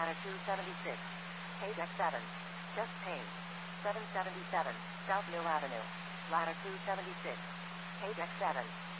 Ladder 276. Page X7. Just page. 777. South Mill Avenue. Ladder 276. Page X7.